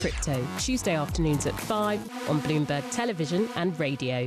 Crypto, Tuesday afternoons at 5 on Bloomberg Television and Radio.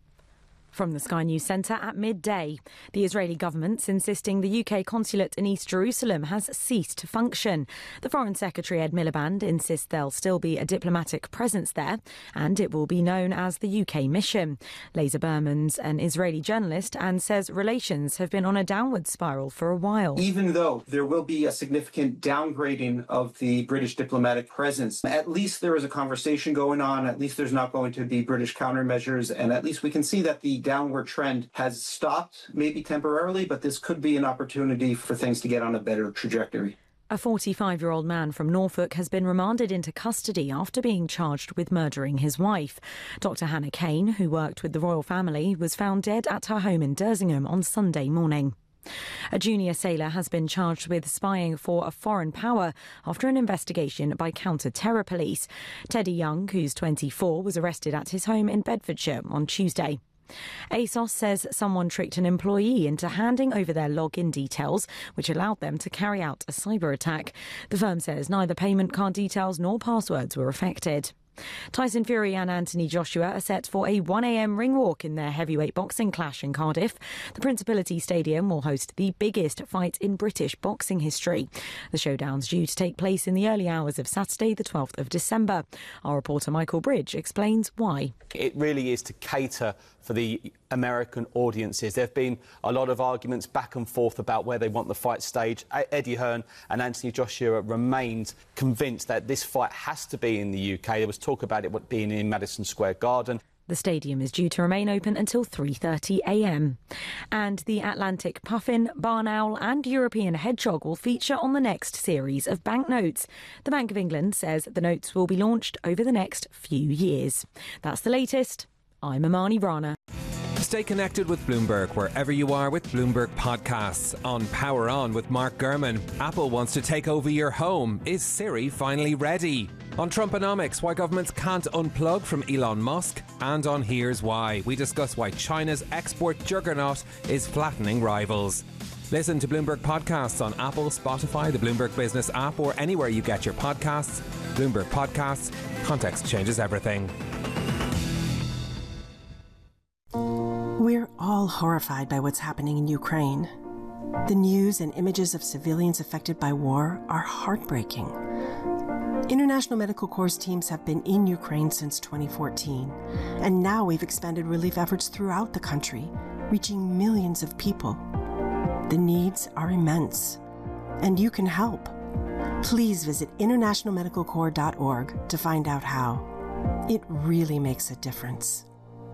From the Sky News Centre at midday, the Israeli government's insisting the UK consulate in East Jerusalem has ceased to function. The Foreign Secretary Ed Miliband insists there'll still be a diplomatic presence there and it will be known as the UK mission. Lazer Berman's an Israeli journalist and says relations have been on a downward spiral for a while. Even though there will be a significant downgrading of the British diplomatic presence, at least there is a conversation going on, at least there's not going to be British countermeasures, and at least we can see that the downward trend has stopped, maybe temporarily, but this could be an opportunity for things to get on a better trajectory. A 45-year-old man from Norfolk has been remanded into custody after being charged with murdering his wife. Dr. Hannah Kane, who worked with the royal family, was found dead at her home in Dersingham on Sunday morning. A junior sailor has been charged with spying for a foreign power after an investigation by counter-terror police. Teddy Young, who's 24, was arrested at his home in Bedfordshire on Tuesday. ASOS says someone tricked an employee into handing over their login details, which allowed them to carry out a cyber attack. The firm says neither payment card details nor passwords were affected. Tyson Fury and Anthony Joshua are set for a 1 a.m. ring walk in their heavyweight boxing clash in Cardiff. The Principality Stadium will host the biggest fight in British boxing history. The showdown's due to take place in the early hours of Saturday, the 12th of December. Our reporter Michael Bridge explains why. It really is to cater for the American audiences. There have been a lot of arguments back and forth about where they want the fight staged. Eddie Hearn and Anthony Joshua remained convinced that this fight has to be in the UK. There was talk about it being in Madison Square Garden. The stadium is due to remain open until 3:30 a.m. And the Atlantic puffin, barn owl and European hedgehog will feature on the next series of banknotes. The Bank of England says the notes will be launched over the next few years. That's the latest. I'm Amani Rana. Stay connected with Bloomberg wherever you are with Bloomberg Podcasts. On Power On with Mark Gurman, Apple wants to take over your home. Is Siri finally ready? On Trumponomics, why governments can't unplug from Elon Musk. And on Here's Why, we discuss why China's export juggernaut is flattening rivals. Listen to Bloomberg Podcasts on Apple, Spotify, the Bloomberg Business app, or anywhere you get your podcasts. Bloomberg Podcasts. Context changes everything. We're all horrified by what's happening in Ukraine. The news and images of civilians affected by war are heartbreaking. International Medical Corps teams have been in Ukraine since 2014, and now we've expanded relief efforts throughout the country, reaching millions of people. The needs are immense, and you can help. Please visit internationalmedicalcorps.org to find out how. It really makes a difference.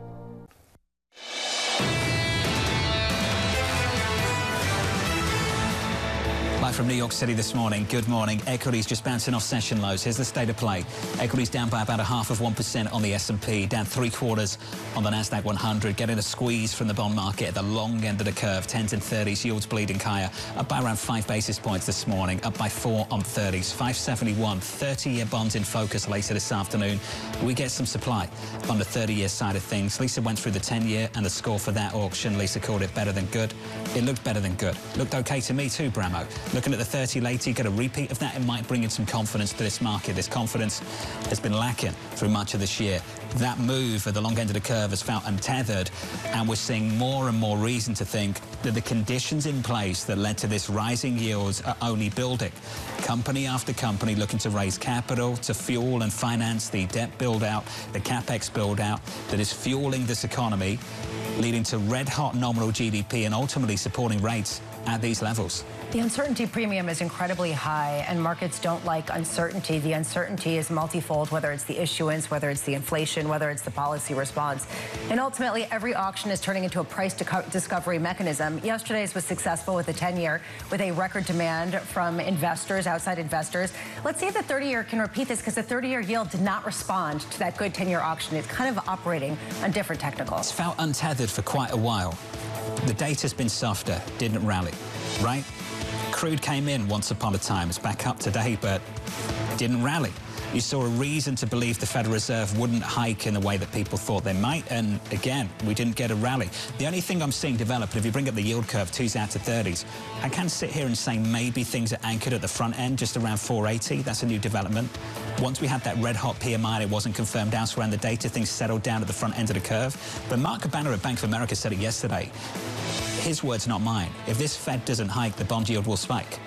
Live from New York City this morning. Good morning. Equities just bouncing off session lows. Here's the state of play. Equities down by about 0.5% on the S&P, down 0.75 on the Nasdaq 100, getting a squeeze from the bond market at the long end of the curve. 10s and 30s, yields bleeding higher, up by around 5 basis points this morning, up by 4 on 30s. 571, 30-year bonds in focus later this afternoon. We get some supply on the 30-year side of things. Lisa went through the 10-year and the score for that auction. Lisa called it better than good. It looked better than good. Looked okay to me too, Bramo. Looking at the 30 later, you get a repeat of that. It might bring in some confidence to this market. This confidence has been lacking through much of this year. That move at the long end of the curve has felt untethered, and we're seeing more and more reason to think that the conditions in place that led to this rising yields are only building. Company after company looking to raise capital to fuel and finance the debt build-out, the capex build-out that is fueling this economy, leading to red-hot nominal GDP and ultimately supporting rates at these levels. The uncertainty premium is incredibly high, and markets don't like uncertainty. The uncertainty is multifold, whether it's the issuance, whether it's the inflation, whether it's the policy response. And ultimately, every auction is turning into a price discovery mechanism. Yesterday's was successful with the 10-year, with a record demand from investors, outside investors. Let's see if the 30-year can repeat this, because the 30-year yield did not respond to that good 10-year auction. It's kind of operating on different technicals. It's felt untethered for quite a while. The data's been softer, didn't rally, right? Crude came in once upon a time. It's back up today, but didn't rally. You saw a reason to believe the Federal Reserve wouldn't hike in the way that people thought they might, and again, we didn't get a rally. The only thing I'm seeing develop, and if you bring up the yield curve, 2s out to 30s, I can sit here and say maybe things are anchored at the front end, just around 480. That's a new development. Once we had that red-hot PMI and it wasn't confirmed elsewhere in the data, things settled down at the front end of the curve. But Mark Cabana at Bank of America said it yesterday. His words, not mine. If this Fed doesn't hike, the bond yield will spike.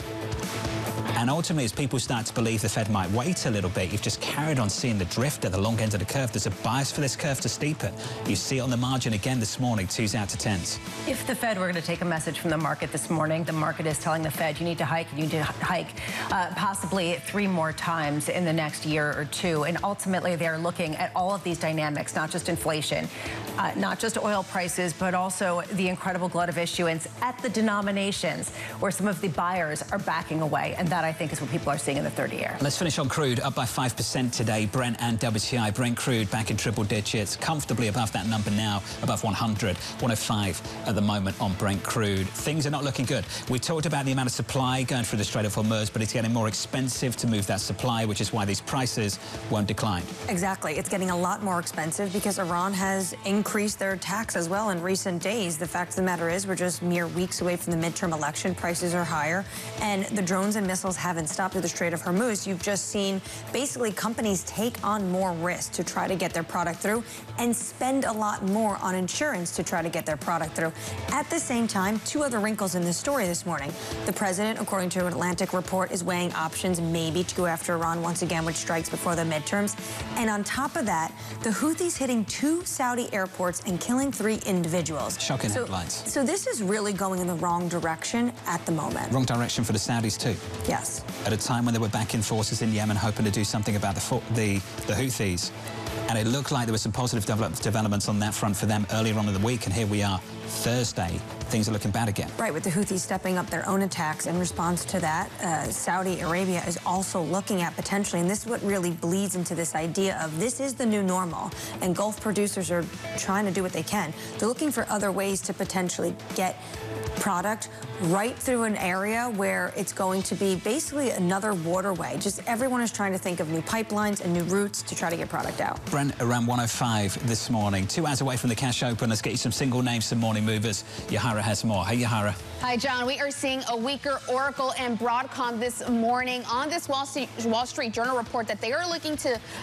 And ultimately, as people start to believe the Fed might wait a little bit, you've just carried on seeing the drift at the long end of the curve. There's a bias for this curve to steepen. You see it on the margin again this morning, 2s out to 10s. If the Fed were going to take a message from the market this morning, the market is telling the Fed you need to hike, you need to hike possibly 3 more times in the next year or 2. And ultimately, they're looking at all of these dynamics, not just inflation, not just oil prices, but also the incredible glut of issuance at the denominations where some of the buyers are backing away. And that, I think, is what people are seeing in the 30-year. Let's finish on crude, up by 5% today. Brent and WTI. Brent crude back in triple digits, comfortably above that number now, above 100, 105 at the moment on Brent crude. Things are not looking good. We talked about the amount of supply going through the Strait of Hormuz, but it's getting more expensive to move that supply, which is why these prices won't decline. Exactly. It's getting a lot more expensive because Iran has increased their tax as well in recent days. The fact of the matter is we're just mere weeks away from the midterm election. Prices are higher, and the drones and missiles haven't stopped at the Strait of Hormuz. You've just seen basically companies take on more risk to try to get their product through and spend a lot more on insurance to try to get their product through. At the same time, 2 other wrinkles in this story this morning. The president, according to an Atlantic report, is weighing options maybe to go after Iran once again with strikes before the midterms. And on top of that, the Houthis hitting 2 Saudi airports and killing 3 individuals. Shocking headlines. So this is really going in the wrong direction at the moment. Wrong direction for the Saudis too. Yes. At a time when they were backing forces in Yemen, hoping to do something about the Houthis. And it looked like there were some positive developments on that front for them earlier on in the week. And here we are, Thursday. Things are looking bad again. Right, with the Houthis stepping up their own attacks in response to that. Saudi Arabia is also looking at potentially, and this is what really bleeds into this idea of this is the new normal. And Gulf producers are trying to do what they can. They're looking for other ways to potentially get product right through an area where it's going to be basically another waterway. Just everyone is trying to think of new pipelines and new routes to try to get product out. Brent around 105 this morning. 2 hours away from the cash open. Let's get you some single names, some morning movers. Yahara has more. Hey, Yahara. Hi, John. We are seeing a weaker Oracle and Broadcom this morning on this Wall Street Journal report that they are looking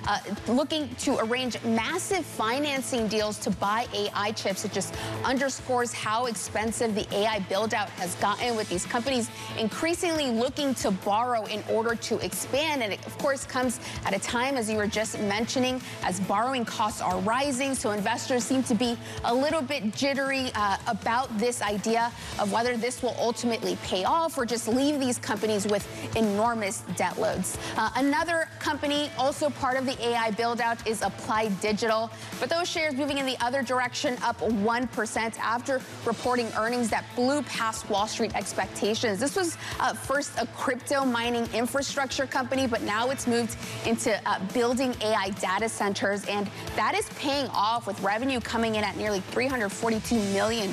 to arrange massive financing deals to buy AI chips. It just underscores how expensive the AI build-out has gotten, with these companies increasingly looking to borrow in order to expand. And it, of course, comes at a time, as you were just mentioning, as borrowing costs are rising. So investors seem to be a little bit jittery about this idea of whether this will ultimately pay off or just leave these companies with enormous debt loads. Another company also part of the AI build-out is Applied Digital, but those shares moving in the other direction, up 1% after reporting earnings that blew past Wall Street expectations. This was first a crypto mining infrastructure company, but now it's moved into building AI data centers, and that is paying off with revenue coming in at nearly $342 million,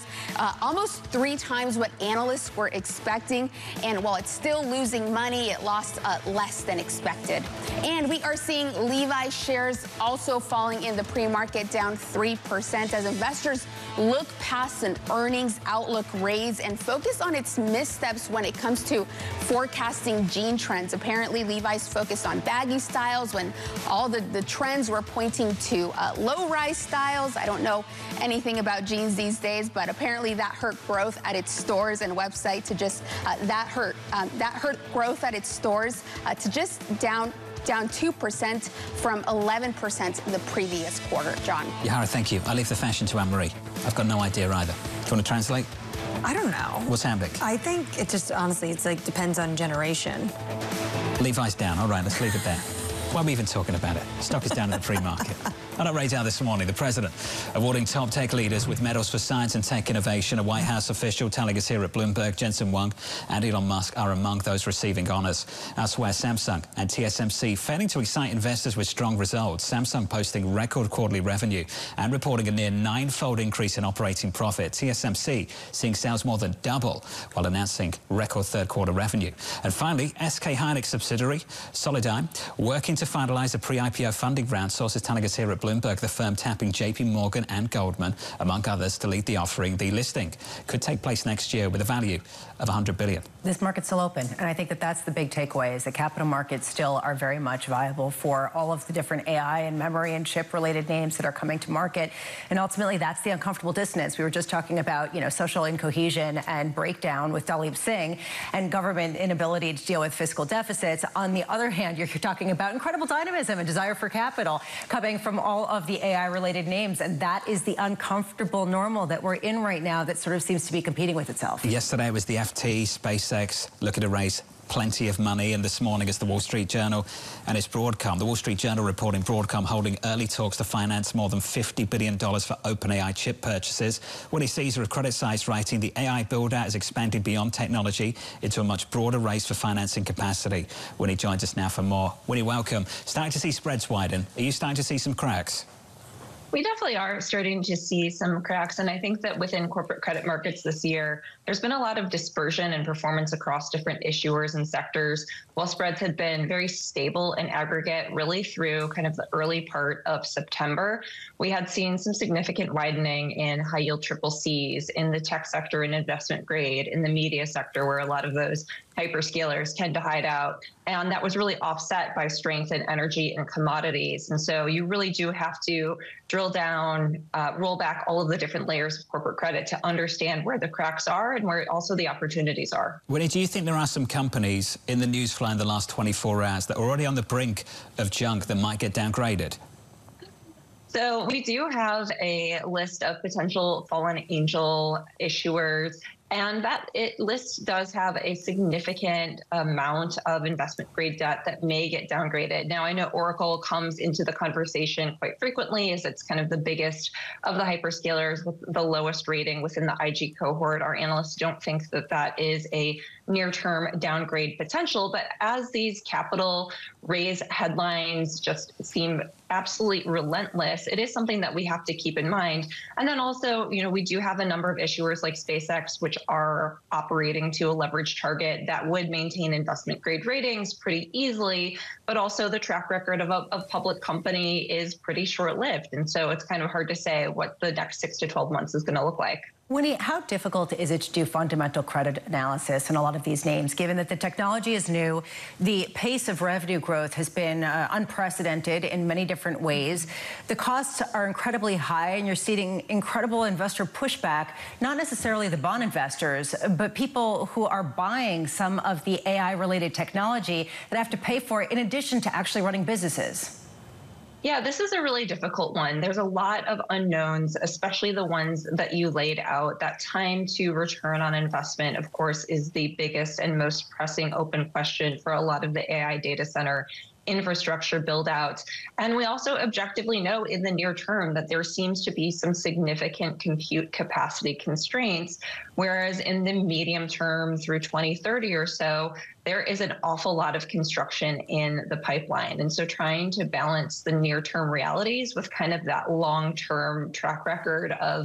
almost 3 times what analysts were expecting. And while it's still losing money, it lost less than expected. And we are seeing Levi shares also falling in the pre-market, down 3% as investors look past an earnings outlook raise and focus on its missteps when it comes to forecasting jean trends. Apparently, Levi's focused on baggy styles when all the trends were pointing to low-rise styles. I don't know anything about jeans these days, but apparently that hurt growth at its stores and website to just that hurt growth at its stores to just down 2% from 11% the previous quarter. John. Yahara, thank you. I leave the fashion to Anne-Marie. I've got no idea either. Do you want to translate? I don't know. What's Hambic? I think it just, honestly, it's like depends on generation. Levi's down. All right, let's leave it there. Why are we even talking about it? Stock is down in the pre-market. On our radar this morning, the president awarding top tech leaders with medals for science and tech innovation. A White House official telling us here at Bloomberg, Jensen Huang and Elon Musk are among those receiving honors. Elsewhere, Samsung and TSMC failing to excite investors with strong results. Samsung posting record quarterly revenue and reporting a near 9-fold increase in operating profit. TSMC seeing sales more than double while announcing record third-quarter revenue. And finally, SK Hynix subsidiary Solidigm working to finalise a pre-IPO funding round. Sources telling us here at Bloomberg the firm tapping JP Morgan and Goldman, among others, to lead the offering. The listing could take place next year with a value of $100 billion. This market's still open, and I think that that's the big takeaway, is that capital markets still are very much viable for all of the different AI and memory and chip-related names that are coming to market. And ultimately, that's the uncomfortable dissonance. We were just talking about, social incohesion and breakdown with Dalip Singh and government inability to deal with fiscal deficits. On the other hand, you're talking about incredible dynamism and desire for capital coming from all of the AI-related names, and that is the uncomfortable normal that we're in right now that sort of seems to be competing with itself. Yesterday it was the FT, SpaceX, looking to raise plenty of money, and this morning it's the Wall Street Journal and it's Broadcom. The Wall Street Journal reporting Broadcom holding early talks to finance more than $50 billion for OpenAI chip purchases. Winnie Caesar of Credit Size writing, the AI build-out is expanding beyond technology into a much broader race for financing capacity. Winnie joins us now for more. Winnie, welcome. Starting to see spreads widen. Are you starting to see some cracks? We definitely are starting to see some cracks, and I think that within corporate credit markets this year, there's been a lot of dispersion in performance across different issuers and sectors. While spreads had been very stable in aggregate really through kind of the early part of September, we had seen some significant widening in high-yield triple Cs, in the tech sector and investment grade, in the media sector where a lot of those hyperscalers tend to hide out. And that was really offset by strength in energy and commodities. And so you really do have to drill down, roll back all of the different layers of corporate credit to understand where the cracks are and where also the opportunities are. Winnie, do you think there are some companies in the news flow in the last 24 hours that are already on the brink of junk that might get downgraded? So we do have a list of potential fallen angel issuers, and that list does have a significant amount of investment grade debt that may get downgraded. Now, I know Oracle comes into the conversation quite frequently as it's kind of the biggest of the hyperscalers with the lowest rating within the IG cohort. Our analysts don't think that that is a near-term downgrade potential, but as these capital raise headlines just seem absolutely relentless, it is something that we have to keep in mind. And then also, we do have a number of issuers like SpaceX, which are operating to a leverage target that would maintain investment grade ratings pretty easily, but also the track record of a public company is pretty short-lived. And so it's kind of hard to say what the next 6 to 12 months is going to look like. Winnie, how difficult is it to do fundamental credit analysis in a lot of these names, given that the technology is new, the pace of revenue growth has been unprecedented in many different ways, the costs are incredibly high, and you're seeing incredible investor pushback, not necessarily the bond investors, but people who are buying some of the AI-related technology that have to pay for it in addition to actually running businesses? Yeah, this is a really difficult one. There's a lot of unknowns, especially the ones that you laid out. That time to return on investment, of course, is the biggest and most pressing open question for a lot of the AI data center infrastructure build out. And we also objectively know in the near term that there seems to be some significant compute capacity constraints, whereas in the medium term through 2030 or so, there is an awful lot of construction in the pipeline. And so trying to balance the near-term realities with kind of that long-term track record of,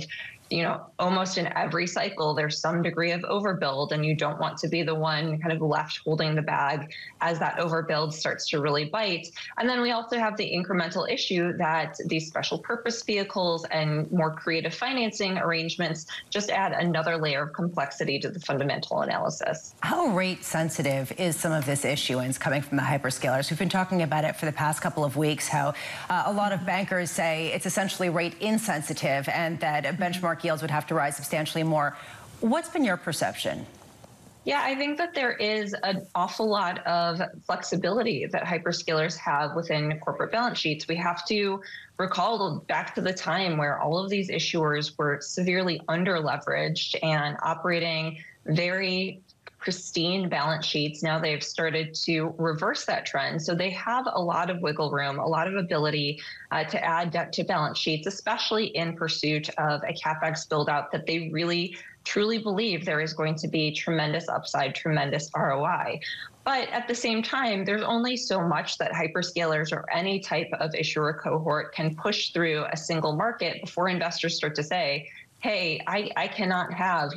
almost in every cycle, there's some degree of overbuild, and you don't want to be the one kind of left holding the bag as that overbuild starts to really bite. And then we also have the incremental issue that these special purpose vehicles and more creative financing arrangements just add another layer of complexity to the fundamental analysis. How rate sensitive is some of this issuance coming from the hyperscalers? We've been talking about it for the past couple of weeks, how a lot of bankers say it's essentially rate insensitive and that benchmark yields would have to rise substantially more. What's been your perception? Yeah, I think that there is an awful lot of flexibility that hyperscalers have within corporate balance sheets. We have to recall back to the time where all of these issuers were severely under-leveraged and operating very pristine balance sheets. Now they've started to reverse that trend. So they have a lot of wiggle room, a lot of ability to add debt to balance sheets, especially in pursuit of a CapEx build out that they really truly believe there is going to be tremendous upside, tremendous ROI. But at the same time, there's only so much that hyperscalers or any type of issuer cohort can push through a single market before investors start to say, hey, I cannot have,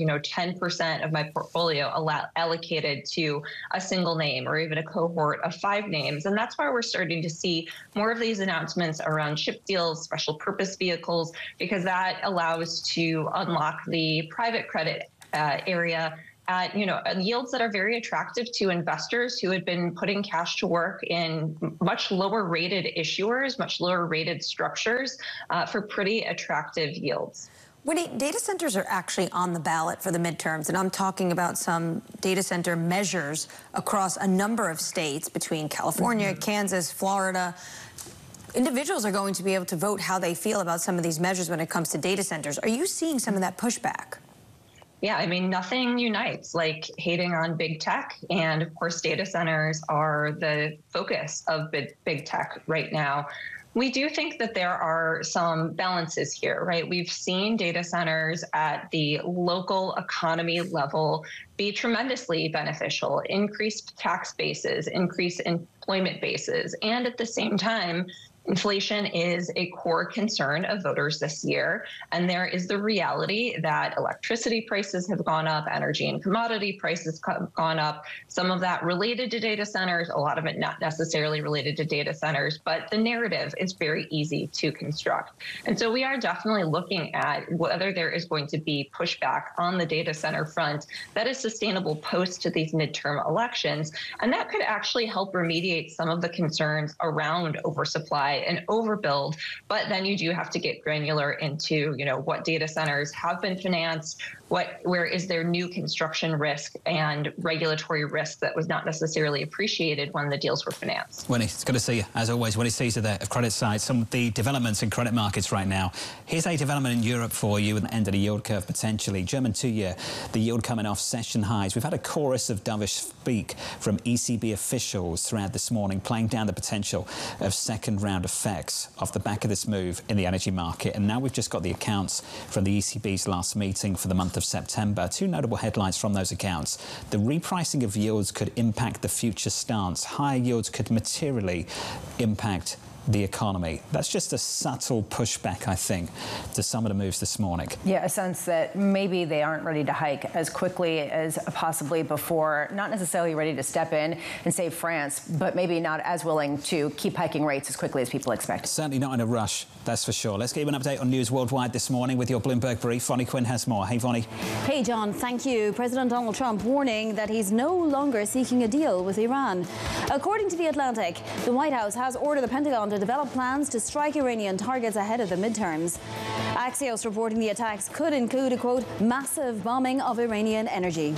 10% of my portfolio allocated to a single name or even a cohort of 5 names. And that's why we're starting to see more of these announcements around chip deals, special purpose vehicles, because that allows to unlock the private credit area at yields that are very attractive to investors who had been putting cash to work in much lower rated issuers, much lower rated structures for pretty attractive yields. Winnie, data centers are actually on the ballot for the midterms, and I'm talking about some data center measures across a number of states between California, Kansas, Florida. Individuals are going to be able to vote how they feel about some of these measures when it comes to data centers. Are you seeing some of that pushback? Yeah, I mean, nothing unites like hating on big tech. And of course, data centers are the focus of big tech right now. We do think that there are some balances here, right? We've seen data centers at the local economy level be tremendously beneficial, increase tax bases, increase employment bases, and at the same time, inflation is a core concern of voters this year, and there is the reality that electricity prices have gone up, energy and commodity prices have gone up, some of that related to data centers, a lot of it not necessarily related to data centers, but the narrative is very easy to construct. And so we are definitely looking at whether there is going to be pushback on the data center front that is sustainable post to these midterm elections, and that could actually help remediate some of the concerns around oversupply and overbuild. But then you do have to get granular into, what data centers have been financed, where is there new construction risk and regulatory risk that was not necessarily appreciated when the deals were financed. Winnie, it's good to see you, as always. Winnie Caesar there of Credit Side. Some of the developments in credit markets right now. Here's a development in Europe for you at the end of the yield curve, potentially. German 2-year, the yield coming off session highs. We've had a chorus of dovish speak from ECB officials throughout this morning, playing down the potential of second-round effects off the back of this move in the energy market. And now we've just got the accounts from the ECB's last meeting for the month of September. 2 notable headlines from those accounts. The repricing of yields could impact the future stance. Higher yields could materially impact the economy. That's just a subtle pushback, I think, to some of the moves this morning. Yeah, a sense that maybe they aren't ready to hike as quickly as possibly before, not necessarily ready to step in and save France, but maybe not as willing to keep hiking rates as quickly as people expect. Certainly not in a rush, that's for sure. Let's give you an update on news worldwide this morning with your Bloomberg brief. Vonnie Quinn has more. Hey, Vonnie. Hey, John, thank you. President Donald Trump warning that he's no longer seeking a deal with Iran. According to The Atlantic, the White House has ordered the Pentagon to develop plans to strike Iranian targets ahead of the midterms. Axios reporting the attacks could include a, quote, massive bombing of Iranian energy.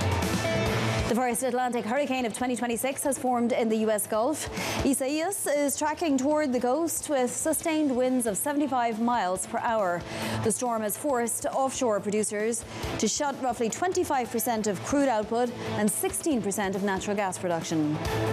The first Atlantic hurricane of 2026 has formed in the U.S. Gulf. Isaias is tracking toward the coast with sustained winds of 75 miles per hour. The storm has forced offshore producers to shut roughly 25% of crude output and 16% of natural gas production.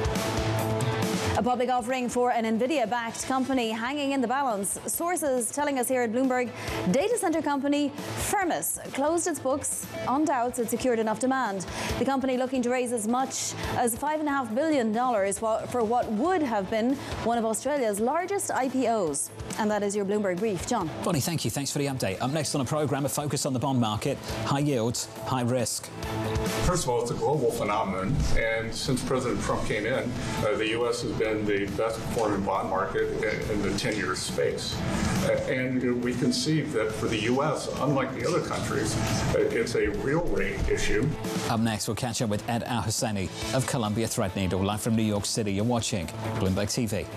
A public offering for an NVIDIA-backed company hanging in the balance. Sources telling us here at Bloomberg, data center company Firmus closed its books on doubts it secured enough demand. The company looking to raise as much as $5.5 billion for what would have been one of Australia's largest IPOs. And that is your Bloomberg brief. John. Bonnie, thank you. Thanks for the update. Up next on the programme, a focus on the bond market, high yields, high risk. First of all, it's a global phenomenon, and since President Trump came in, the U.S. has been the best performing bond market in the 10-year space. And we can see that for the U.S., unlike the other countries, it's a real rate issue. Up next, we'll catch up with Ed Al-Husseini of Columbia Threadneedle, live from New York City. You're watching Bloomberg TV.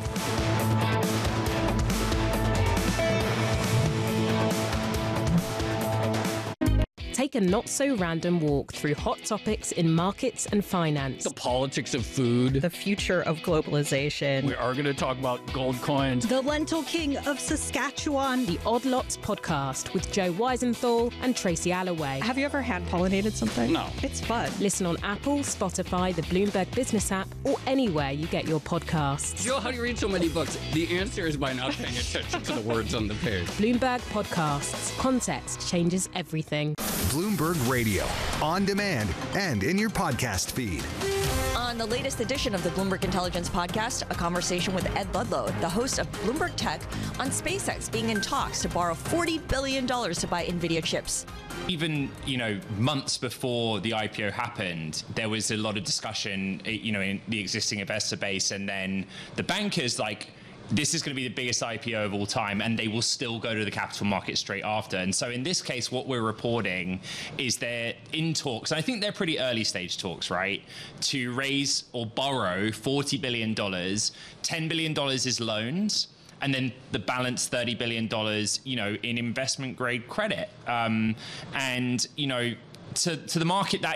Take a not-so-random walk through hot topics in markets and finance. The politics of food. The future of globalization. We are going to talk about gold coins. The Lentil King of Saskatchewan. The Odd Lots podcast with Joe Weisenthal and Tracy Alloway. Have you ever hand-pollinated something? No. It's fun. Listen on Apple, Spotify, the Bloomberg Business app, or anywhere you get your podcasts. Joe, how do you read so many books? The answer is by not paying attention to the words on the page. Bloomberg Podcasts. Context changes everything. Bloomberg Radio, on demand and in your podcast feed. On the latest edition of the Bloomberg Intelligence Podcast, a conversation with Ed Ludlow, the host of Bloomberg Tech, on SpaceX being in talks to borrow $40 billion to buy NVIDIA chips. Even, months before the IPO happened, there was a lot of discussion, in the existing investor base, and then the bankers this is going to be the biggest IPO of all time, and they will still go to the capital market straight after. And so in this case, what we're reporting is they're in talks, and I think they're pretty early stage talks, right, to raise or borrow $40 billion. $10 billion is loans, and then the balance $30 billion, in investment grade credit. To the market, that